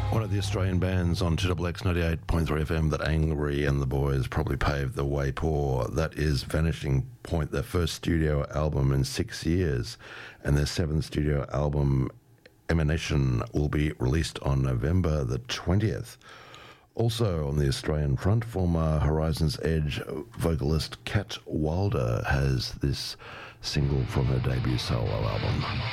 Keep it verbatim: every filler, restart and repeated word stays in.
One of the Australian bands on two X X ninety-eight point three F M that Angry and the Boys probably paved the way for. That is Vanishing Point, their first studio album in six years, and their seventh studio album, Emanation, will be released on November the twentieth. Also on the Australian front, former Horizon's Edge vocalist Kat Wilder has this single from her debut solo album.